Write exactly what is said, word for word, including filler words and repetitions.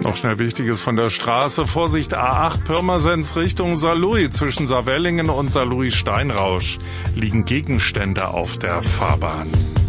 Noch schnell Wichtiges von der Straße. Vorsicht, A acht Pirmasens Richtung Saarlouis. Zwischen Saarwellingen und Saarlouis-Steinrausch liegen Gegenstände auf der Fahrbahn.